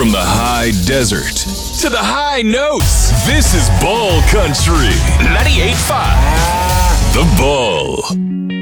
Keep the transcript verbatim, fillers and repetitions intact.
From the high desert to the high notes, this is Bull Country. ninety-eight point five The Bull.